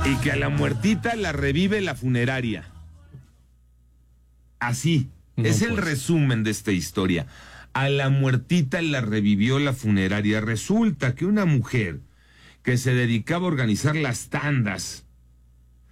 Y que a la muertita la revive la funeraria. Así, No, es el pues. resumen de esta historia. A la muertita la revivió la funeraria. Resulta que una mujer que se dedicaba a organizar las tandas